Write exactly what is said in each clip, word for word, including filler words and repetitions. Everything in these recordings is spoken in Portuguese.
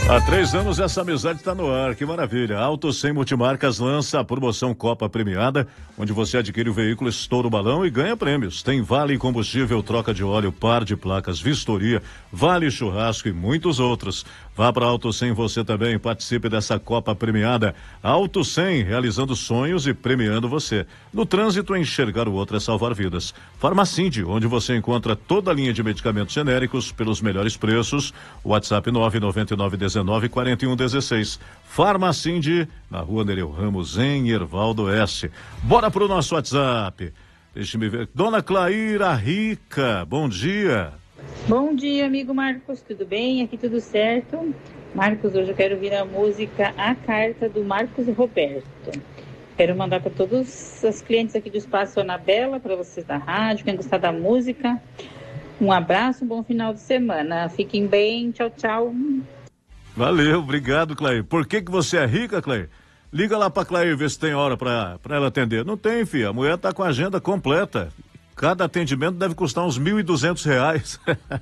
Há três anos essa amizade está no ar, que maravilha. Auto cem Multimarcas lança a promoção Copa Premiada, onde você adquire o veículo, estoura o balão e ganha prêmios. Tem vale combustível, troca de óleo, par de placas, vistoria, vale churrasco e muitos outros. Vá para Auto cem você também, participe dessa Copa Premiada. Auto cem, realizando sonhos e premiando você. No trânsito, enxergar o outro é salvar vidas. Farmacinde, onde você encontra toda a linha de medicamentos genéricos pelos melhores preços. WhatsApp nove nove nove um nove quatro um um seis. Farmacinde, na rua Nereu Ramos, em Ervaldo Oeste. Bora pro nosso WhatsApp. Deixe-me ver. Dona Claíra Rica, bom dia. Bom dia, amigo Marcos, tudo bem? Aqui tudo certo? Marcos, hoje eu quero ouvir a música A Carta do Marcos Roberto. Quero mandar para todos os clientes aqui do Espaço Anabela, para vocês da rádio, quem gostar da música. Um abraço, um bom final de semana. Fiquem bem, tchau, tchau. Valeu, obrigado, Clair. Por que que você é rica, Clair? Liga lá pra Clair, ver se tem hora pra, pra ela atender. Não tem, filha. A mulher tá com a agenda completa. Cada atendimento deve custar uns mil e duzentos reais.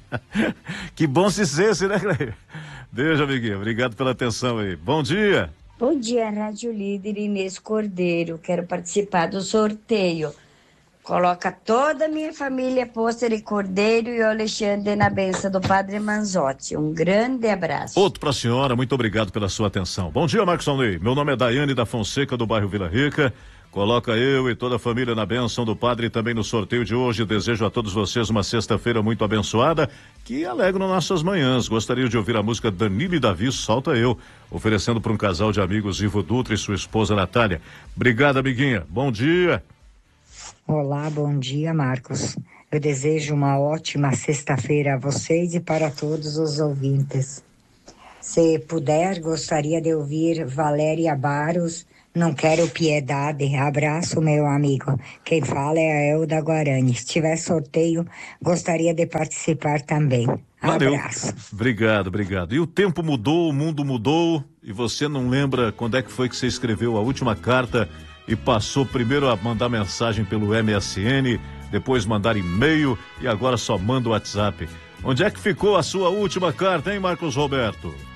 Que bom se cesse, né, Clair? Beijo, amiguinho. Obrigado pela atenção aí. Bom dia. Bom dia, Rádio Líder Inês Cordeiro. Quero participar do sorteio. Coloca toda a minha família, Pôster e Cordeiro e o Alexandre na benção do Padre Manzotti. Um grande abraço. Outro pra senhora, muito obrigado pela sua atenção. Bom dia, Marcos Alnei. Meu nome é Daiane da Fonseca, do bairro Vila Rica. Coloca eu e toda a família na bênção do Padre e também no sorteio de hoje. Desejo a todos vocês uma sexta-feira muito abençoada, que alegram nossas manhãs. Gostaria de ouvir a música Danilo e Davi, Solta Eu, oferecendo para um casal de amigos, Ivo Dutra e sua esposa Natália. Obrigado, amiguinha. Bom dia. Olá, bom dia, Marcos. Eu desejo uma ótima sexta-feira a vocês e para todos os ouvintes. Se puder, gostaria de ouvir Valéria Baros, Não Quero Piedade. Abraço, meu amigo. Quem fala é a Elda Guarani. Se tiver sorteio, gostaria de participar também. Valeu. Abraço. Obrigado, obrigado. E o tempo mudou, o mundo mudou, e você não lembra quando é que foi que você escreveu a última carta e passou primeiro a mandar mensagem pelo M S N, depois mandar e-mail e agora só manda o WhatsApp. Onde é que ficou a sua última carta, hein, Marcos Roberto?